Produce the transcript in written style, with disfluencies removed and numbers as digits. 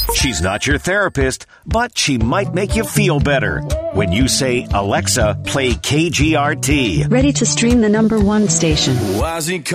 She's not your therapist, but she might make you feel better. When you say, Alexa, play KGRT. Ready to stream the #1 station. Why's he